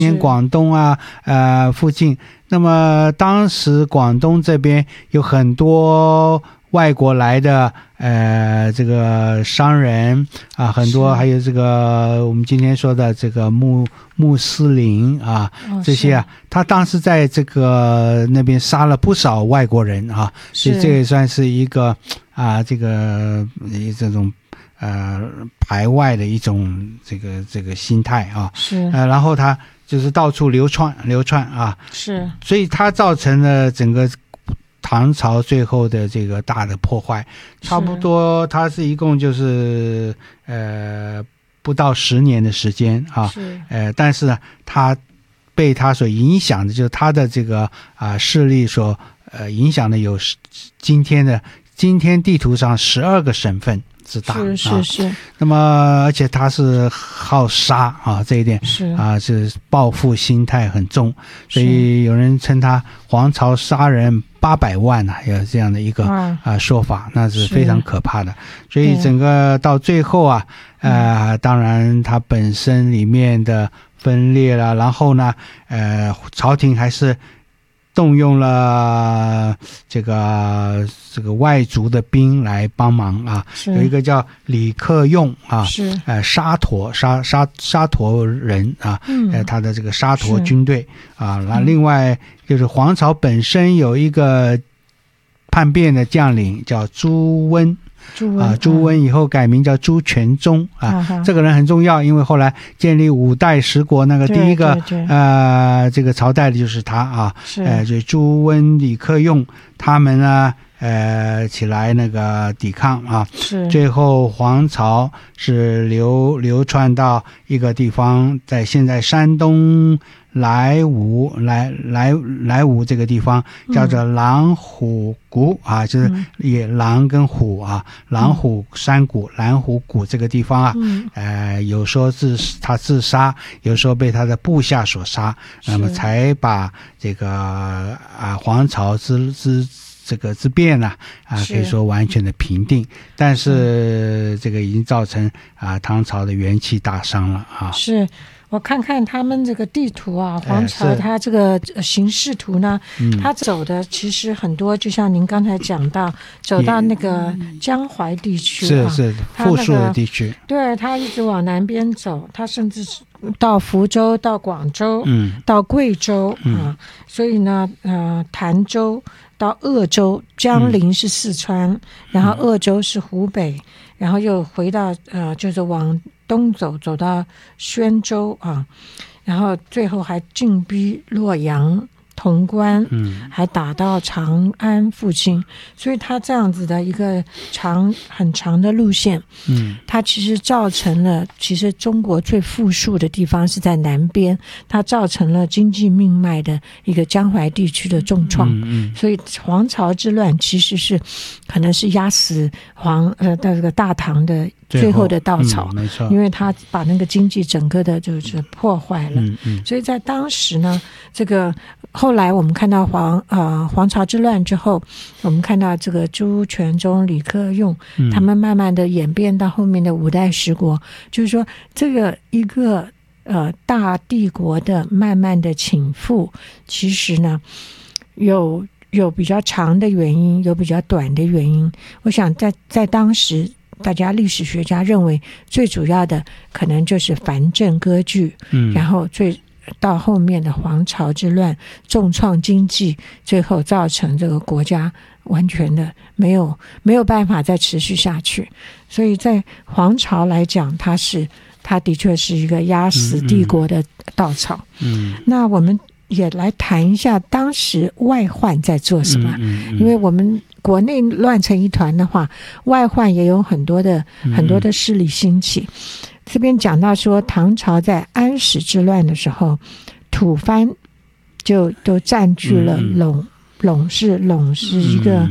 广东啊附近。那么当时广东这边有很多外国来的这个商人啊，很多还有这个我们今天说的这个穆斯林啊，这些啊，他当时在这个那边杀了不少外国人啊，所以这也算是一个这个这种排外的一种这个心态啊， 是然后他就是到处流窜啊， 是， 所以它造成了整个唐朝最后的这个大的破坏，差不多它是一共就是不到10年的时间啊，但是呢，它被它所影响的，就是它的这个势力所影响的有今天地图上12个省份之大， 是。 那么而且他是好杀啊，这一点是报复心态很重，所以有人称他黄巢杀人800万有这样的一个说法，那是非常可怕的。所以整个到最后当然他本身里面的分裂了，然后呢朝廷还是动用了这个外族的兵来帮忙啊，有一个叫李克用沙陀人啊，他的这个沙陀军队那另外就是黄巢本身有一个叛变的将领叫朱温以后改名叫朱全忠这个人很重要，因为后来建立5代十国那个第一个这个朝代的就是他就朱温、李克用他们呢起来那个抵抗最后黄巢是流窜到一个地方，在现在山东莱芜这个地方叫做狼虎谷就是也狼跟虎狼虎山谷蓝虎谷这个地方有说他自杀，有说被他的部下所杀，那么才把这个黄巢之变可以说完全的平定，但是这个已经造成唐朝的元气大伤了是。我看看他们这个地图黄巢它这个形势图呢，它走的其实很多，就像您刚才讲到，走到那个江淮地区是富庶的地区， 对，它一直往南边走，它甚至到福州、到广州、到贵州所以呢潭州到鄂州，江陵是四川，然后鄂州是湖北，然后又回到就是往东走到宣州然后最后还进逼洛阳、潼关，还打到长安附近，所以它这样子的一个很长的路线，它其实造成了，其实中国最富庶的地方是在南边，它造成了经济命脉的一个江淮地区的重创，所以黄巢之乱其实是可能是压死这个大唐的最后的稻草， 没错， 因为他把那个经济整个的就是破坏了，所以在当时呢，这个后来我们看到黄巢之乱之后，我们看到这个朱全忠、李克用，他们慢慢的演变到后面的5代十国，就是说这个一个大帝国的慢慢的倾覆，其实呢有比较长的原因，有比较短的原因。我想在当时，大家历史学家认为最主要的可能就是藩镇割据，然后到后面的黄巢之乱重创经济，最后造成这个国家完全的没有办法再持续下去。所以在黄巢来讲，它的确是一个压死帝国的稻草。那我们也来谈一下当时外患在做什么，因为我们国内乱成一团的话，外患也有很多的势力兴起。这边讲到说，唐朝在安史之乱的时候，吐蕃就都占据了陇是一个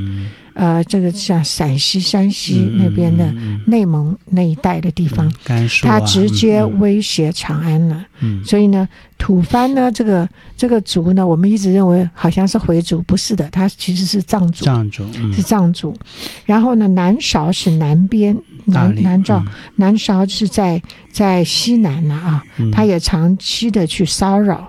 这个像陕西、山西那边的内蒙那一带的地方，他直接威胁长安了。所以呢，吐蕃呢，这个族呢，我们一直认为好像是回族，不是的，他其实是藏族，是藏族。然后呢，南韶是南边，南韶是在西南了啊，他也长期的去骚扰